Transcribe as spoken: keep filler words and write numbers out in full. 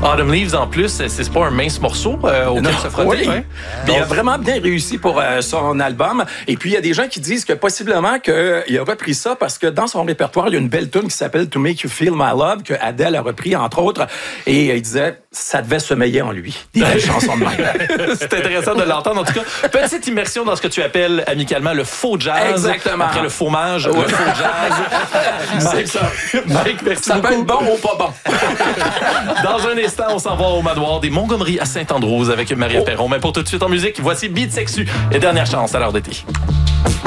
Autumn Leaves, en plus, c'est pas un mince morceau euh, auquel Non, se frotter. oui. Hein? Il a vraiment bien réussi pour euh, son album. Et puis, il y a des gens qui disent que possiblement qu'il a repris ça parce que dans son répertoire, il y a une belle tune qui s'appelle To Make You Feel My Love que Adele a repris, entre autres. Et euh, il disait, ça devait sommeiller en lui. Des belles chansons de même. C'est intéressant de l'entendre. En tout cas, petite immersion dans ce que tu appelles amicalement le faux jazz. Exactement. Après le fromage, le faux jazz. C'est ça. Mike, merci Ça beaucoup. peut être bon ou pas bon. Dans un instant, on s'en va au manoir des Montgomery à Saint-Andrews avec Maria oh. Perron. Mais pour tout de suite en musique, voici Beat Sexu et Dernière chance à l'heure d'été.